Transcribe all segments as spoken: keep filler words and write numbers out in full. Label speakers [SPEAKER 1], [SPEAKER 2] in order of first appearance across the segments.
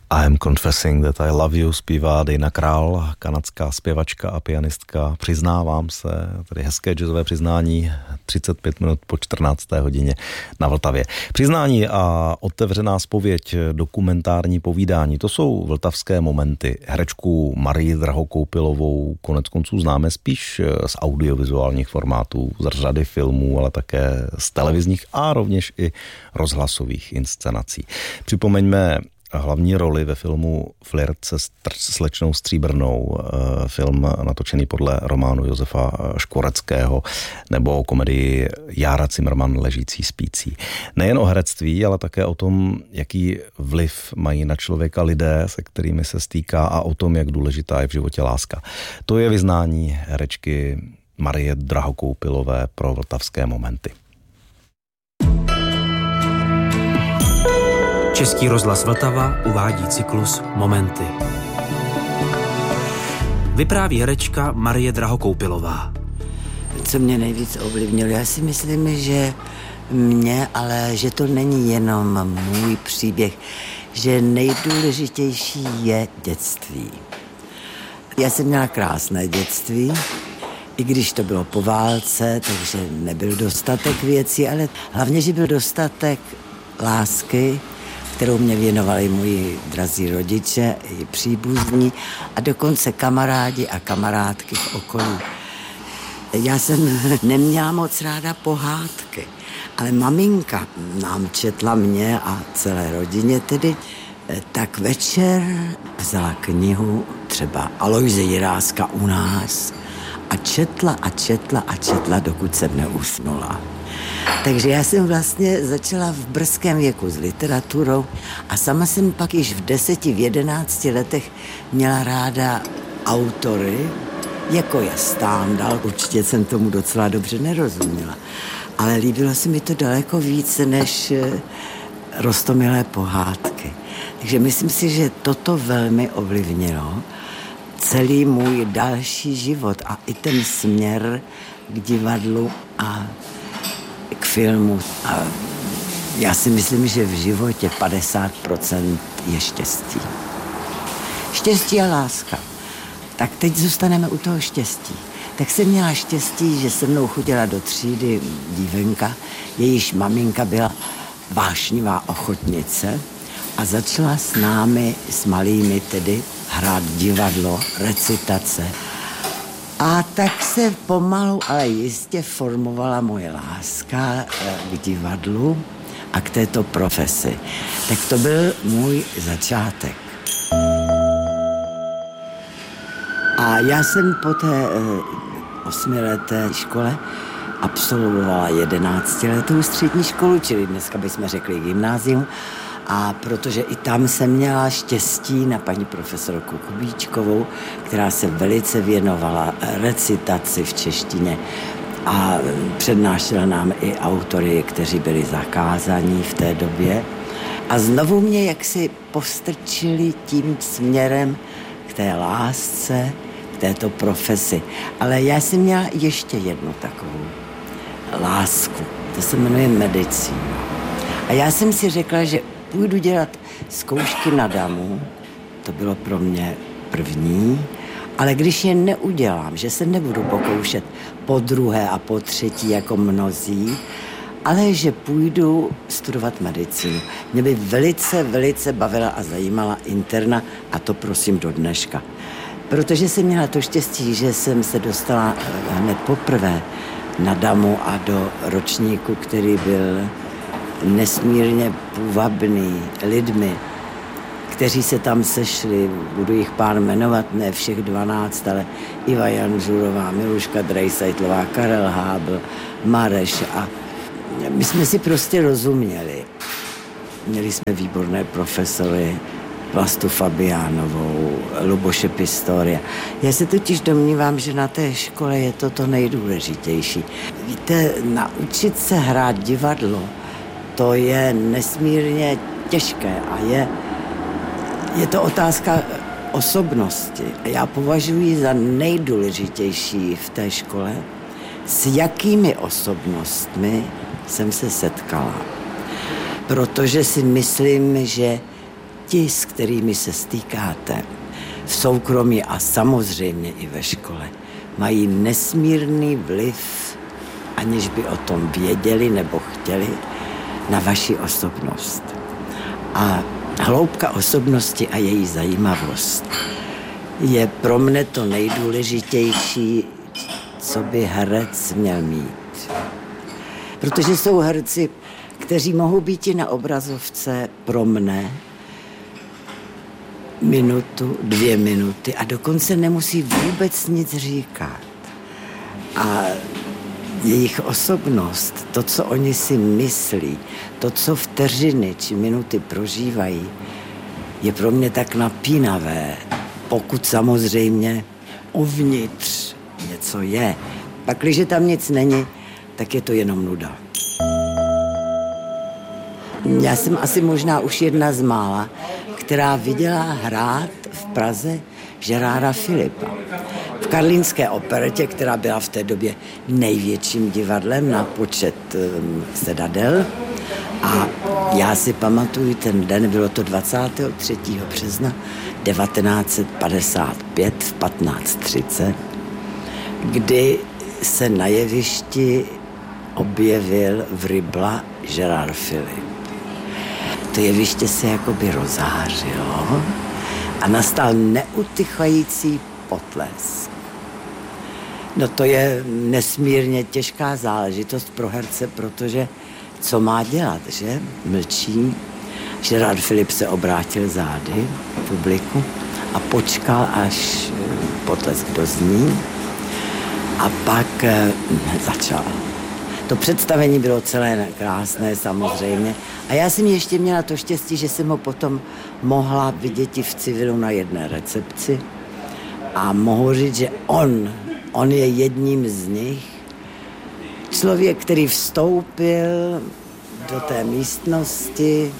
[SPEAKER 1] I'm Confessing That I Love You zpívá Dana Král, kanadská zpěvačka a pianistka. Přiznávám se, tedy hezké jazzové přiznání, třicet pět minut po čtrnácté hodině na Vltavě. Přiznání a otevřená zpověď, dokumentární povídání, to jsou vltavské momenty. Herečku Marii Drahokoupilovou konec konců známe spíš z audiovizuálních formátů, z řady filmů, ale také z televizních a rovněž i rozhlasových inscenací. Připomeňme hlavní roli ve filmu Flirt se slečnou Stříbrnou, film natočený podle románu Josefa Škvoreckého, nebo komedii Jára Cimrman Ležící spící. Nejen o herectví, ale také o tom, jaký vliv mají na člověka lidé, se kterými se stýká, a o tom, jak důležitá je v životě láska. To je vyznání herečky Marie Drahokoupilové pro vltavské momenty.
[SPEAKER 2] Český rozhlas Vltava uvádí cyklus Momenty. Vypráví herečka Marie Drahokoupilová.
[SPEAKER 3] Co mě nejvíc ovlivnilo, já si myslím, že mě, ale že to není jenom můj příběh, že nejdůležitější je dětství. Já jsem měla krásné dětství, i když to bylo po válce, takže nebyl dostatek věcí, ale hlavně, že byl dostatek lásky, kterou mě věnovali moji drazí rodiče i příbuzní a dokonce kamarádi a kamarádky v okolí. Já jsem neměla moc ráda pohádky, ale maminka nám četla mě a celé rodině tedy, tak večer vzala knihu třeba Alojze Jiráska U nás a četla a četla a četla, dokud jsem neusnula. Takže já jsem vlastně začala v brzkém věku s literaturou a sama jsem pak již v deseti, v jedenácti letech měla ráda autory, jako je Stándal. Určitě jsem tomu docela dobře nerozuměla, ale líbilo se mi to daleko více než roztomilé pohádky. Takže myslím si, že toto velmi ovlivnilo celý můj další život a i ten směr k divadlu a k filmu. A já si myslím, že v životě padesát procent je štěstí. Štěstí a láska. Tak teď zůstaneme u toho štěstí. Tak jsem měla štěstí, že se mnou chodila do třídy dívenka, jejíž maminka byla vášnivá ochotnice a začala s námi, s malými tedy, hrát divadlo, recitace. A tak se pomalu, ale jistě formovala moje láska k divadlu a k této profesi. Tak to byl můj začátek. A já jsem po té osmileté škole absolvovala jedenáctiletou střední školu, čili dneska bychom řekli gymnázium. A protože i tam jsem měla štěstí na paní profesorku Kubíčkovou, která se velice věnovala recitaci v češtině a přednášela nám i autory, kteří byli zakázaní v té době. A znovu mě jaksi postrčili tím směrem k té lásce, k této profesi. Ale já jsem měla ještě jednu takovou lásku. To se jmenuje medicína. A já jsem si řekla, že půjdu dělat zkoušky na damu, to bylo pro mě první, ale když je neudělám, že se nebudu pokoušet po druhé a po třetí jako mnozí, ale že půjdu studovat medicínu. Mě by velice, velice bavila a zajímala interna a to prosím do dneška. Protože jsem měla to štěstí, že jsem se dostala hned poprvé na damu a do ročníku, který byl nesmírně půvabný lidmi, kteří se tam sešli, budu jich pár jmenovat, ne všech dvanáct, ale Iva Janžurová, Miluška Drejsajtlová, Karel Hábl, Mareš a my jsme si prostě rozuměli. Měli jsme výborné profesory, Vlastu Fabiánovou, Luboše Pistoria. Já se totiž domnívám, že na té škole je to to nejdůležitější. Víte, naučit se hrát divadlo, to je nesmírně těžké a je, je to otázka osobnosti. Já považuji za nejdůležitější v té škole, s jakými osobnostmi jsem se setkala. Protože si myslím, že děti, s kterými se stýkáte v soukromí a samozřejmě i ve škole, mají nesmírný vliv, aniž by o tom věděli nebo chtěli, na vaši osobnost. A hloubka osobnosti a její zajímavost je pro mne to nejdůležitější, co by herec měl mít. Protože jsou herci, kteří mohou být i na obrazovce pro mne minutu, dvě minuty a dokonce nemusí vůbec nic říkat. A jejich osobnost, to, co oni si myslí, to, co vteřiny či minuty prožívají, je pro mě tak napínavé, pokud samozřejmě uvnitř něco je. Pak, když tam nic není, tak je to jenom nuda. Já jsem asi možná už jedna z mála, která viděla hrát v Praze Gérarda Philippa. V Karlínské operetě, která byla v té době největším divadlem na počet um, sedadel. A já si pamatuju ten den, bylo to dvacátého třetího března devatenáct set padesát pět v patnáct třicet, kdy se na jevišti objevil v Rybla Gérard Philipp. To jeviště se jakoby rozářilo a nastal neutychající potlesk. No to je nesmírně těžká záležitost pro herce, protože co má dělat, že? Mlčí. Gérard Philipp se obrátil zády k publiku a počkal, až potlesk dozní a pak začal. To představení bylo celé krásné samozřejmě. A já jsem ještě měla to štěstí, že jsem ho potom mohla vidět i v civilu na jedné recepci. A mohu říct, že on, on je jedním z nich. Člověk, který vstoupil do té místnosti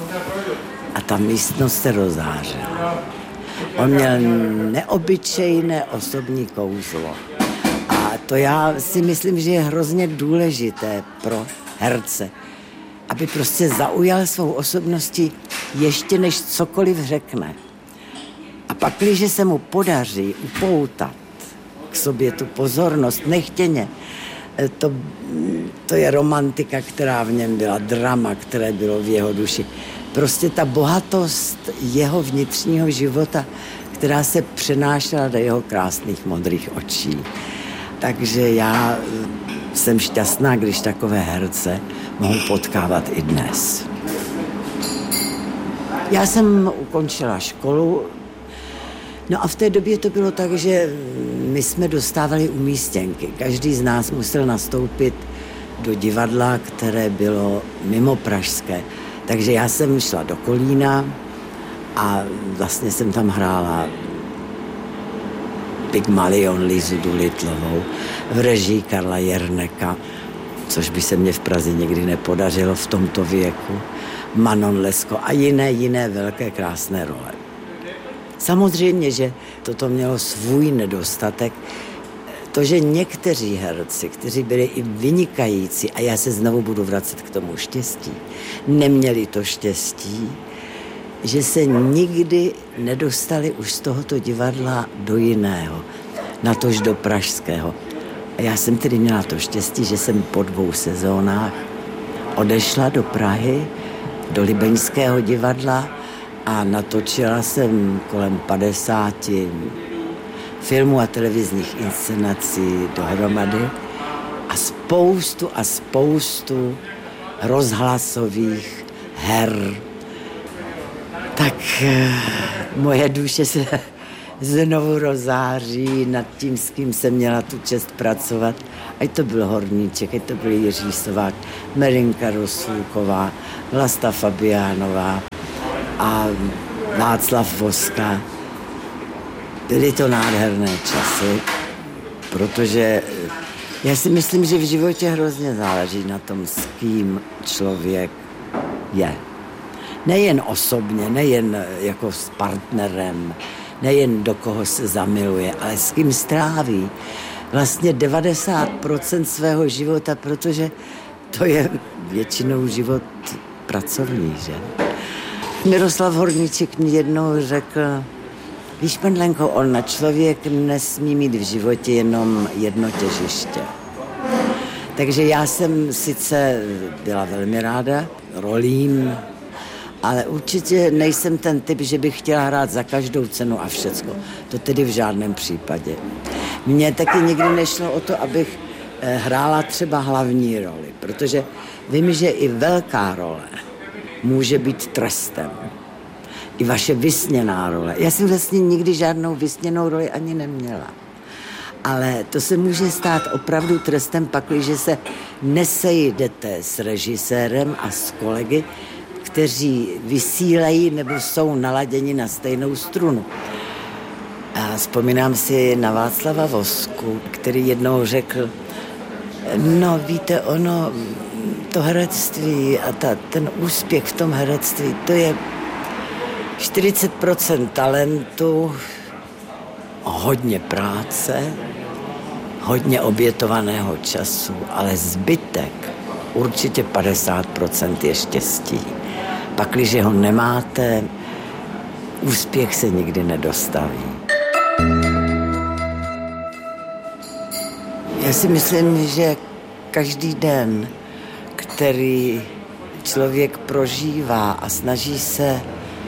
[SPEAKER 3] a ta místnost se rozářila. On měl neobyčejné osobní kouzlo. A to já si myslím, že je hrozně důležité pro herce, aby prostě zaujal svou osobností ještě než cokoliv řekne. A pak, když se mu podaří upoutat k sobě tu pozornost nechtěně, to, to je romantika, která v něm byla, drama, které bylo v jeho duši. Prostě ta bohatost jeho vnitřního života, která se přenášela do jeho krásných modrých očí. Takže já jsem šťastná, když takové herce mohu potkávat i dnes. Já jsem ukončila školu, no a v té době to bylo tak, že my jsme dostávali umístěnky. Každý z nás musel nastoupit do divadla, které bylo mimo pražské. Takže já jsem šla do Kolína a vlastně jsem tam hrála Pygmalion Lízu Doolitlovou v režii Karla Jerneka, což by se mně v Praze nikdy nepodařilo v tomto věku, Manon Lescaut a jiné, jiné velké krásné role. Samozřejmě, že toto mělo svůj nedostatek, to, že někteří herci, kteří byli i vynikající, a já se znovu budu vracet k tomu štěstí, neměli to štěstí, že se nikdy nedostali už z tohoto divadla do jiného, natož do pražského. A já jsem tedy měla to štěstí, že jsem po dvou sezónách odešla do Prahy, do Libeňského divadla a natočila jsem kolem padesáti filmů a televizních inscenací dohromady a spoustu a spoustu rozhlasových her. Tak moje duše se znovu rozáří nad tím, s kým jsem měla tu čest pracovat. Ať to byl Horníček, ať to byl Jiří Sovák, Merinka Rosůková, Vlasta Fabiánová a Václav Voska. Byly to nádherné časy, protože já si myslím, že v životě hrozně záleží na tom, s kým člověk je. Nejen osobně, nejen jako s partnerem, nejen do koho se zamiluje, ale s kým stráví vlastně devadesát procent svého života, protože to je většinou život pracovní, že? Miroslav Horníček mi jednou řekl, víš, Pendlenko, on člověk nesmí mít v životě jenom jedno těžiště. Takže já jsem sice byla velmi ráda rolím, ale určitě nejsem ten typ, že bych chtěla hrát za každou cenu a všecko. To tedy v žádném případě. Mně taky nikdy nešlo o to, abych hrála třeba hlavní roli, protože vím, že i velká role může být trestem. I vaše vysněná role. Já jsem vlastně nikdy žádnou vysněnou roli ani neměla. Ale to se může stát opravdu trestem, pakliže se nesejdete s režisérem a s kolegy, kteří vysílají nebo jsou naladěni na stejnou strunu. A vzpomínám si na Václava Vosku, který jednou řekl, no víte, ono, to herectví a ta, ten úspěch v tom herectví, to je čtyřicet procent talentu, hodně práce, hodně obětovaného času, ale zbytek, určitě padesát procent je štěstí. Pakliže ho nemáte, úspěch se nikdy nedostaví. Já si myslím, že každý den, který člověk prožívá a snaží se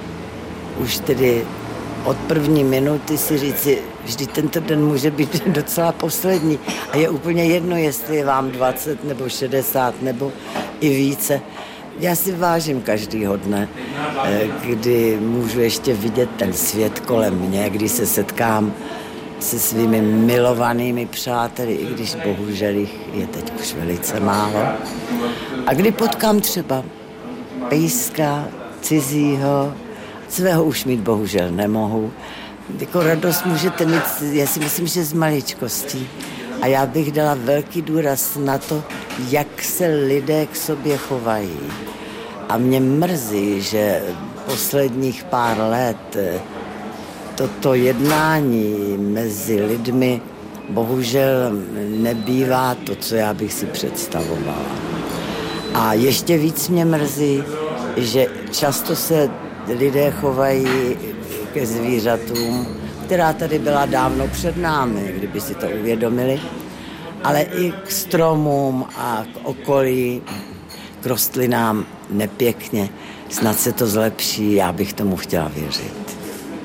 [SPEAKER 3] už tedy od první minuty si říci, vždyť tento den může být docela poslední a je úplně jedno, jestli je vám dvacet nebo šedesát nebo i více. Já si vážím každýho dne, kdy můžu ještě vidět ten svět kolem mě, kdy se setkám se svými milovanými přáteli, i když bohužel jich je teď už velice málo. A kdy potkám třeba pejska cizího, svého už mít bohužel nemohu. Jako radost můžete mít, já si myslím, že z maličkostí. A já bych dala velký důraz na to, jak se lidé k sobě chovají. A mě mrzí, že posledních pár let toto jednání mezi lidmi bohužel nebývá to, co já bych si představovala. A ještě víc mě mrzí, že často se lidé chovají ke zvířatům, která tady byla dávno před námi, kdyby si to uvědomili, ale i k stromům a k okolí, k rostlinám nepěkně. Snad se to zlepší, já bych tomu chtěla věřit.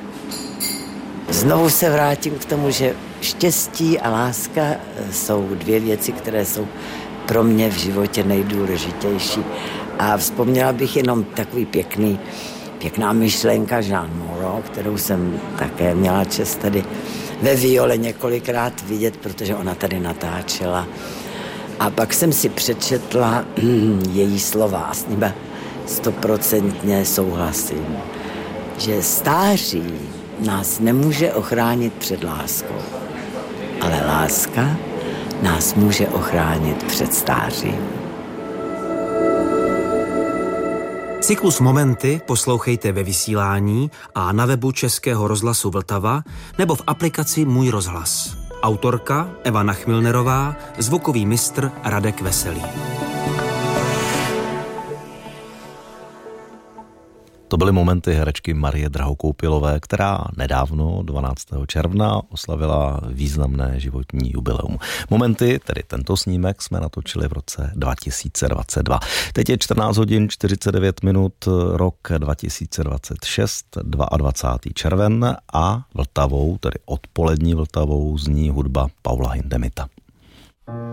[SPEAKER 3] Znovu se vrátím k tomu, že štěstí a láska jsou dvě věci, které jsou pro mě v životě nejdůležitější. A vzpomněla bych jenom takový pěkný, pěkná myšlenka Jean Moreau, kterou jsem také měla čest tady ve Viole několikrát vidět, protože ona tady natáčela. A pak jsem si přečetla její slova a s nimi stoprocentně souhlasím, že stáří nás nemůže ochránit před láskou, ale láska nás může ochránit před stářím.
[SPEAKER 2] Cyklus Momenty poslouchejte ve vysílání a na webu Českého rozhlasu Vltava nebo v aplikaci Můj rozhlas. Autorka Eva Nachmilnerová, zvukový mistr Radek Veselý.
[SPEAKER 1] To byly momenty herečky Marie Drahokoupilové, která nedávno, dvanáctého června, oslavila významné životní jubileum. Momenty, tedy tento snímek, jsme natočili v roce dva tisíce dvacet dva. Teď je čtrnáct hodin čtyřicet devět minut, rok dva tisíce dvacet šest, dvacátého druhého červen a Vltavou, tedy odpolední Vltavou, zní hudba Paula Hindemita.